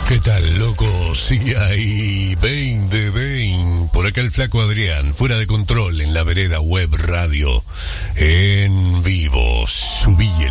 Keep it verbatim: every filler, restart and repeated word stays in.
¿Qué tal, loco? Sí, ahí, veinte, veinte. Por acá el flaco Adrián, fuera de control en la vereda web radio. En vivo, subí el